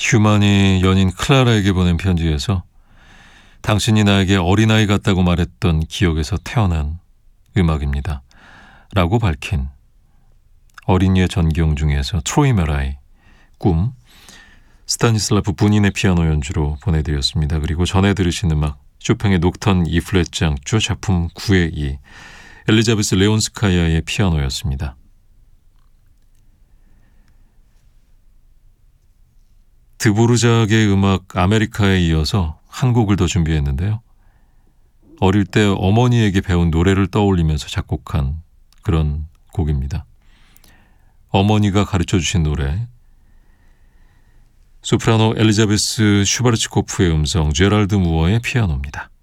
휴만이 연인 클라라에게 보낸 편지에서 당신이 나에게 어린아이 같다고 말했던 기억에서 태어난 음악입니다. 라고 밝힌 어린이의 전경 중에서 트로이 메라의 꿈, 스타니슬라프 분인의 피아노 연주로 보내드렸습니다. 그리고 전에 들으신 음악 쇼팽의 녹턴 E플랫 장조 작품 9의 2, 엘리자베스 레온스카야의 피아노였습니다. 드보르작의 음악 아메리카에 이어서 한 곡을 더 준비했는데요. 어릴 때 어머니에게 배운 노래를 떠올리면서 작곡한 그런 곡입니다. 어머니가 가르쳐주신 노래, 소프라노 엘리자베스 슈바르츠코프의 음성, 제랄드 무어의 피아노입니다.